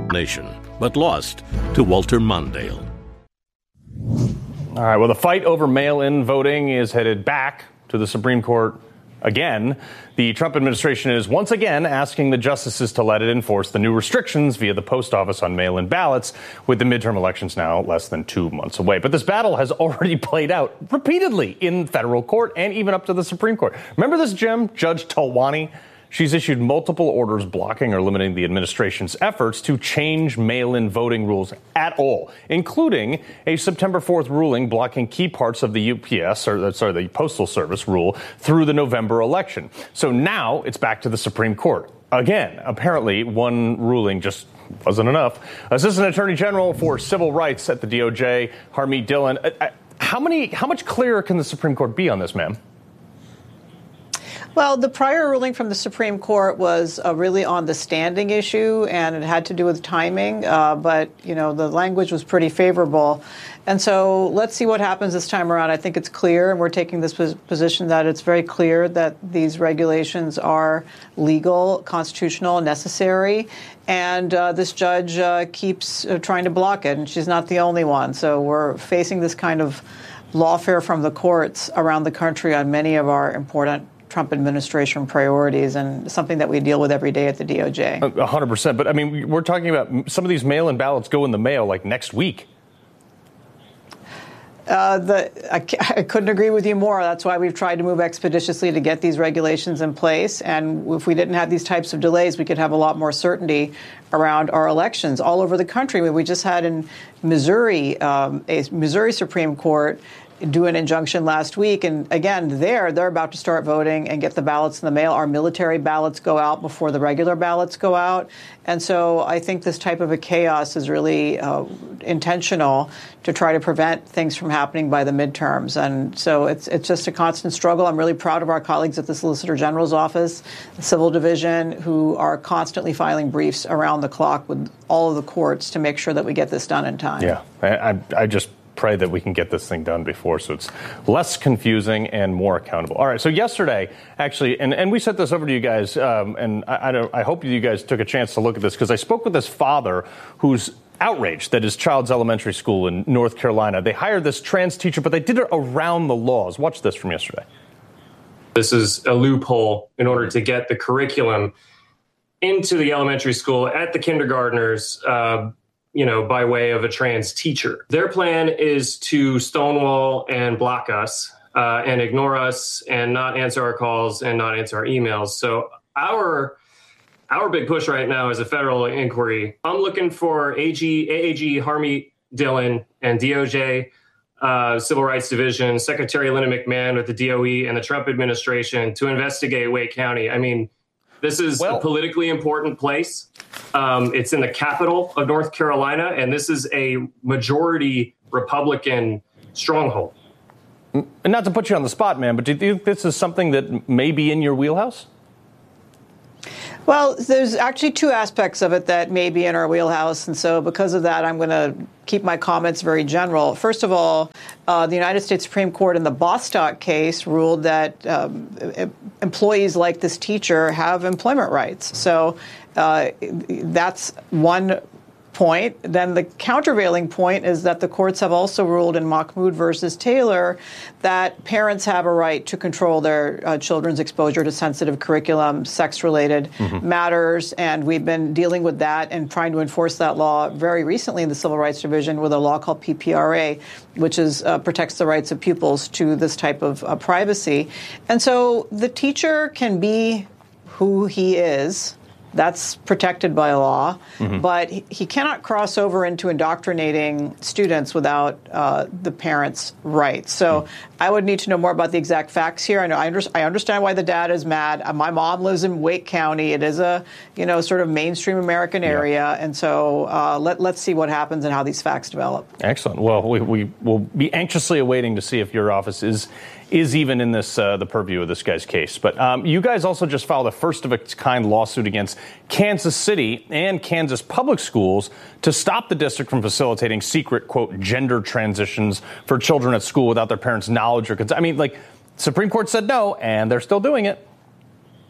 nation, but lost to Walter Mondale. All right, well, the fight over mail-in voting is headed back to the Supreme Court again. The Trump administration is once again asking the justices to let it enforce the new restrictions via the post office on mail-in ballots, with the midterm elections now less than 2 months away. But this battle has already played out repeatedly in federal court and even up to the Supreme Court. Remember this, Jim? Judge Talwani? She's issued multiple orders blocking or limiting the administration's efforts to change mail-in voting rules at all, including a September 4th ruling blocking key parts of the the Postal Service rule through the November election. So now it's back to the Supreme Court. Again, apparently one ruling just wasn't enough. Assistant Attorney General for Civil Rights at the DOJ, Harmeet Dillon. How much clearer can the Supreme Court be on this, ma'am? Well, the prior ruling from the Supreme Court was really on the standing issue, and it had to do with timing. But, the language was pretty favorable. And so let's see what happens this time around. I think it's clear, and we're taking this position that it's very clear that these regulations are legal, constitutional, necessary. And this judge keeps trying to block it, and she's not the only one. So we're facing this kind of lawfare from the courts around the country on many of our important Trump administration priorities, and something that we deal with every day at the DOJ. 100%. But I mean, we're talking about some of these mail-in ballots go in the mail like next week. I couldn't agree with you more. That's why we've tried to move expeditiously to get these regulations in place. And if we didn't have these types of delays, we could have a lot more certainty around our elections all over the country. I mean, we just had in Missouri, a Missouri Supreme Court do an injunction last week. And again, they're about to start voting and get the ballots in the mail. Our military ballots go out before the regular ballots go out. And so I think this type of a chaos is really intentional to try to prevent things from happening by the midterms. And so it's just a constant struggle. I'm really proud of our colleagues at the Solicitor General's office, the Civil Division, who are constantly filing briefs around the clock with all of the courts to make sure that we get this done in time. Yeah, I just pray that we can get this thing done before, so it's less confusing and more accountable. All right, so yesterday, actually, and we sent this over to you guys, and I hope you guys took a chance to look at this, because I spoke with this father who's outraged that his child's elementary school in North Carolina, they hired this trans teacher, but they did it around the laws. Watch this from yesterday. This is a loophole in order to get the curriculum into the elementary school at the kindergartners, by way of a trans teacher. Their plan is to stonewall and block us and ignore us and not answer our calls and not answer our emails. So our big push right now is a federal inquiry. I'm looking for AAG Harmeet Dillon and DOJ, Civil Rights Division, Secretary Linda McMahon with the DOE and the Trump administration to investigate Wake County. I mean, this is a politically important place. It's in the capital of North Carolina, and this is a majority Republican stronghold. And not to put you on the spot, man, but do you think this is something that may be in your wheelhouse? Well, there's actually two aspects of it that may be in our wheelhouse. And so because of that, I'm going to keep my comments very general. First of all, the United States Supreme Court in the Bostock case ruled that employees like this teacher have employment rights. So that's one point. Then the countervailing point is that the courts have also ruled in Mahmoud versus Taylor that parents have a right to control their children's exposure to sensitive curriculum, sex-related matters. And we've been dealing with that and trying to enforce that law very recently in the Civil Rights Division with a law called PPRA, which is protects the rights of pupils to this type of privacy. And so the teacher can be who he is. That's protected by law, but he cannot cross over into indoctrinating students without the parents' rights. So I would need to know more about the exact facts here. I understand why the dad is mad. My mom lives in Wake County. It is a sort of mainstream American area, and so let's see what happens and how these facts develop. Excellent. Well, we will be anxiously awaiting to see if your office is even in this the purview of this guy's case. But you guys also just filed a first-of-its-kind lawsuit against Kansas City and Kansas public schools to stop the district from facilitating secret, quote, gender transitions for children at school without their parents' knowledge or consent. I mean, Supreme Court said no, and they're still doing it.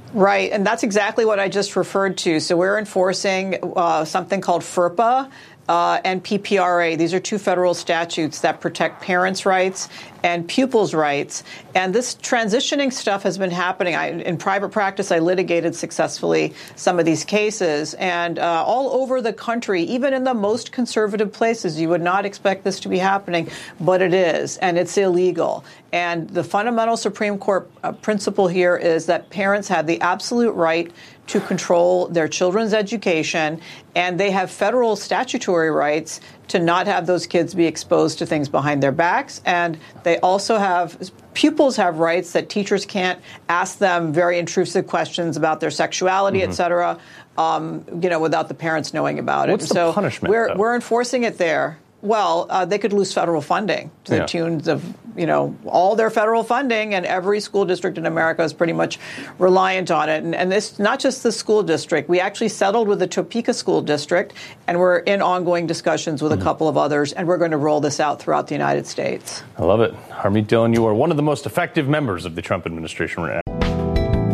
Right, and that's exactly what I just referred to. So we're enforcing something called FERPA and PPRA. These are two federal statutes that protect parents' rights and pupils' rights. And this transitioning stuff has been happening. In private practice, I litigated successfully some of these cases. And all over the country, even in the most conservative places, you would not expect this to be happening, but it is, and it's illegal. And the fundamental Supreme Court principle here is that parents have the absolute right to control their children's education, and they have federal statutory rights to not have those kids be exposed to things behind their backs. And they also have, pupils have rights that teachers can't ask them very intrusive questions about their sexuality, et cetera, without the parents knowing about it. What's the punishment, we're enforcing it there. Well, they could lose federal funding to the tunes of, all their federal funding, and every school district in America is pretty much reliant on it. And this, not just the school district. We actually settled with the Topeka School District, and we're in ongoing discussions with a couple of others, and we're going to roll this out throughout the United States. I love it. Harmeet Dillon, you are one of the most effective members of the Trump administration